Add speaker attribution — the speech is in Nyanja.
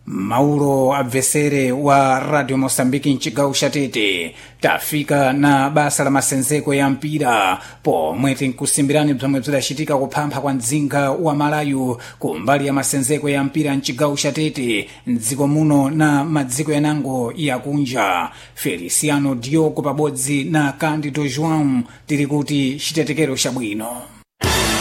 Speaker 1: Mauro Abvesere wa Radio Mosambiki mchigawo cha Tete tafika na basa la masenzeko ya mpira pomwe tinkusimbirani bzomwe bzidachitika kuphampha kwa mdzinga wa Malayu kumbali ya masenzeko ya mpira mchigawo cha Tete mdziko muno na madziko yanango yakunja. Feliciano Diogo pabodzi na Candido João tiri kuti chitetekero chabwino.